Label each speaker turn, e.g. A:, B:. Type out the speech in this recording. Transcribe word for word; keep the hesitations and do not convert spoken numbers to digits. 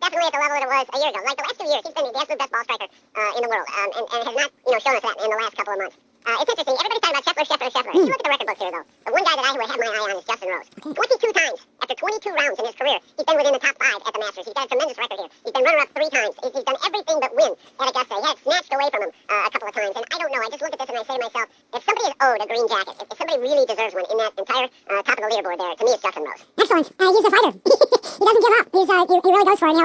A: definitely at the level that it was a year ago. Like the last two years, he's been the absolute best ball striker uh, in the world, um, and, and has not, you know, shown us that in the last couple of months. Uh, it's interesting. Everybody's talking about Scheffler, Scheffler, Scheffler.
B: Mm.
A: If you look at the record books here, though, the one guy that I would have my eye on is Justin Rose.
B: Okay.
A: twenty-two times after twenty-two rounds in his career, he's been within the top five at the Masters. He's got a tremendous record here. He's been runner-up three times. He's, he's done everything but win at Augusta. He had it snatched away from him uh, a couple of times, and I don't know. I just look at this and I say to myself, if somebody is owed a green jacket, if, if somebody really deserves one in that entire uh, top of the leaderboard there, to me it's Justin Rose.
B: Excellent. Uh, he's a fighter. He doesn't give up. He's, uh, he, he really goes for it. You know,